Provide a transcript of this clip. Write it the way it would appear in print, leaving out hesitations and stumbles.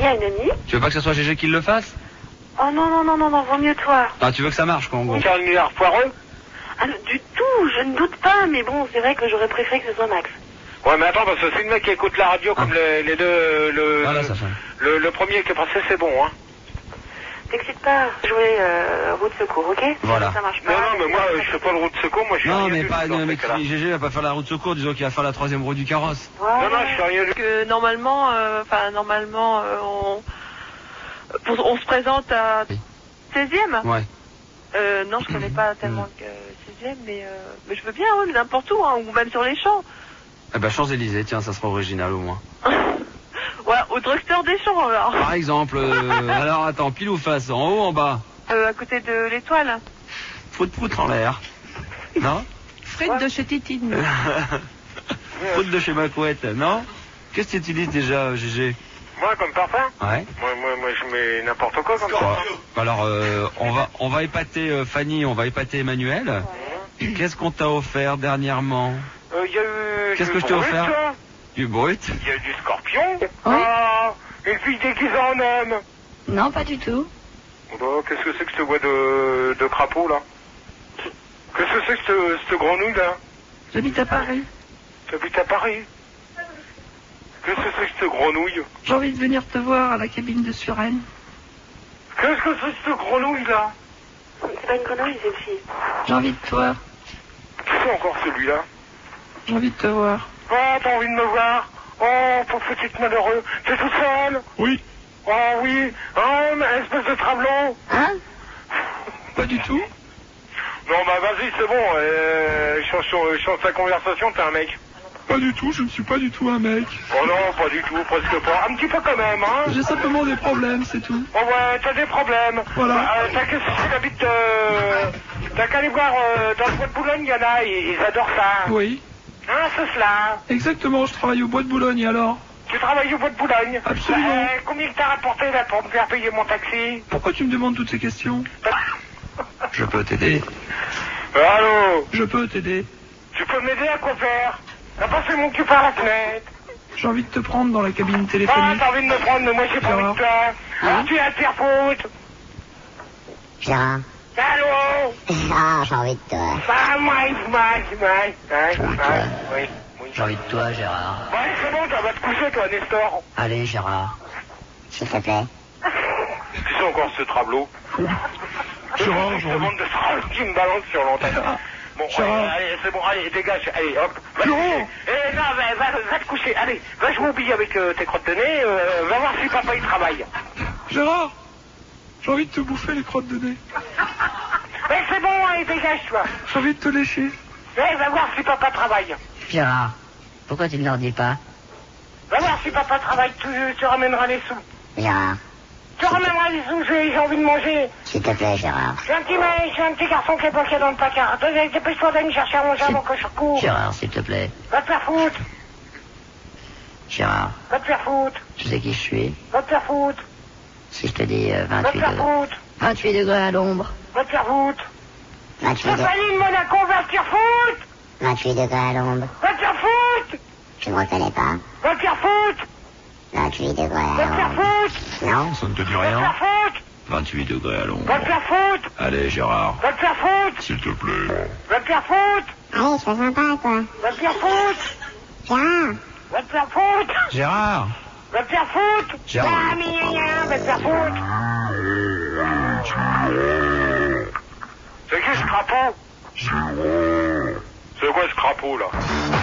mariée à une amie. Tu veux pas que ce soit Gégé qui le fasse? Oh non, vaut mieux toi. Ah, tu veux que ça marche, quoi, en gros. Faire un milliard foireux? Ah, du tout, je ne doute pas, mais bon, c'est vrai que j'aurais préféré que ce soit Max. Ouais, mais attends, parce que si le mec qui écoute la radio comme les deux, Voilà, ça fait. le premier qui est passé, c'est bon, hein. T'excites pas, jouer roue de secours, ok? Voilà. Ça marche pas. Non, mais moi, je fais pas le roue de secours, moi, je suis Non, rien mais du pas, tout dans mais ces cas-là. Gégé va pas faire la roue de secours, disons qu'il va faire la 3e roue du carrosse. Voilà. Non, je suis rien du tout. Que normalement, on se présente à 16e. Ouais. Non, je connais pas tellement que 16e, mais je veux bien, oui, n'importe où, hein, ou même sur les champs. Eh ben, Champs-Élysées, tiens, ça sera original au moins. Ouais, au drugstore des champs, alors. Par exemple, alors attends, pile ou face, en haut, en bas? À côté de l'étoile. Prout en l'air. Non? Frites de chez Titine. Prout de chez ma couette, non? Qu'est-ce que tu utilises déjà, Gégé? Moi, comme parfum? Ouais. Moi, je mets n'importe quoi comme ça. Alors, on va épater Fanny, on va épater Emmanuel. Qu'est-ce qu'on t'a offert dernièrement? Il y a eu... Qu'est-ce que je t'ai offert? Du brut? Il y a eu du scorpion. Oui. Ah, une fille déguisée en homme. Non, pas du tout. Oh, qu'est-ce que c'est que cette voix de crapaud, là? Qu'est-ce que c'est que cette grenouille, là? J'habite à Paris. T'habites à Paris? Qu'est-ce que c'est que cette grenouille? J'ai envie de venir te voir à la cabine de Suresnes. Qu'est-ce que c'est que cette grenouille, là? C'est pas une grenouille, c'est une fille. J'ai envie de toi. Qui c'est encore celui-là? J'ai envie de te voir. Oh, t'as envie de me voir? Oh, pauvre petite malheureux. T'es toute seule? Oui. Oh, oui. Oh, mais espèce de travelon. Hein? Pas du tout. Non, bah vas-y, c'est bon. Change ta conversation, t'es un mec. Pas du tout, je ne suis pas du tout un mec. Oh non, pas du tout, presque pas. Un petit peu quand même, hein. J'ai simplement des problèmes, c'est tout. Oh ouais, t'as des problèmes. Voilà. T'as qu'à aller voir dans le bois de Boulogne, il y en a, ils adorent ça. Oui, Hein, c'est cela. exactement, je travaille au bois de Boulogne, et alors? Tu travailles au bois de Boulogne? Absolument. Combien que t'as rapporté là pour me faire payer mon taxi? Pourquoi tu me demandes toutes ces questions? Je peux t'aider? Allô? Je peux t'aider. Tu peux m'aider à quoi faire? T'as passé mon cul par la fenêtre. J'ai envie de te prendre dans la cabine Ah, téléphonique. t'as envie de me prendre, mais moi j'ai pas envie de toi. Alors tu es à te faire foutre. Gérard. Allô? Ah, j'ai envie de toi. Ah, moi. Oui. J'ai envie de toi, Gérard. Ouais, c'est bon, tu vas te coucher, toi, Nestor. Allez, Gérard. S'il te plaît. Qui c'est encore ce tableau? Gérard, Je demande de se qui me balance sur l'antenne. Bon, allez, c'est bon, allez, dégage, allez, hop, va te coucher. Eh non, va te coucher, allez, va jouer au billet avec tes crottes de nez, va voir si papa il travaille. Gérard, j'ai envie de te bouffer les crottes de nez. Eh, c'est bon, allez, dégage, toi. J'ai envie de te lécher. Eh, va voir si papa travaille. Gérard, pourquoi tu ne leur dis pas? Va voir si papa travaille, tu ramèneras les sous. Gérard, Tu ramèneras les sous, j'ai envie de manger. s'il te plaît, Gérard. J'ai un petit garçon qui est bloqué dans le placard. Dépêche-toi d'aller me chercher à manger avant que je cours. Gérard, s'il te plaît. Va te faire foutre. Gérard, Va te faire foutre. tu sais qui je suis? Va te faire foutre. Si je te dis Va te 28 faire degrés. foutre. 28 degrés à l'ombre. Va te faire foutre. 28 degrés. Stéphanie de Monaco, va te faire foutre. 28 degrés à l'ombre. Va te faire foutre. Je ne reconnais pas. Va te faire foutre. 28 degrés Va à te faire l'ombre. foutre. Non? Ça ne te dit Va te rien? faire foutre. 28 degrés à l'ombre. Va te faire foutre. Allez, Gérard, Va te faire foutre. s'il te plaît. Va te faire foutre. Allez, sois sympa, quoi. Va te faire foutre. Gérard. Va te faire foutre. Gérard! Va te faire foutre. Gérard. Ah, mais va te faire foutre. C'est qui ce crapaud? C'est quoi ce crapaud, là?